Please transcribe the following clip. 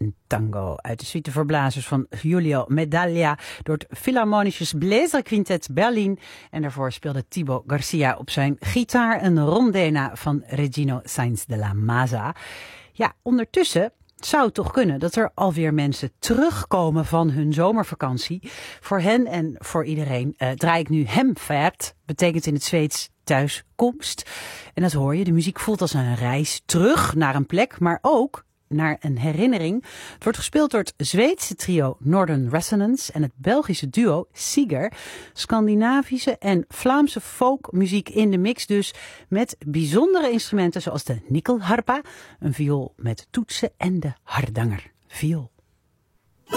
een tango uit de suite voor blazers van Julio Medaglia door het Philharmonisches Bläserquintett Berlin. En daarvoor speelde Thibaut Garcia op zijn gitaar een rondena van Regino Sainz de la Maza. Ja, ondertussen zou het toch kunnen dat er alweer mensen terugkomen van hun zomervakantie. Voor hen en voor iedereen draai ik nu Hemfahrt, betekent in het Zweeds thuiskomst. En dat hoor je, de muziek voelt als een reis terug naar een plek, maar ook naar een herinnering. Het wordt gespeeld door het Zweedse trio Northern Resonance en het Belgische duo Seeger. Scandinavische en Vlaamse folkmuziek in de mix dus, met bijzondere instrumenten zoals de nikkelharpa, een viool met toetsen en de hardanger viool.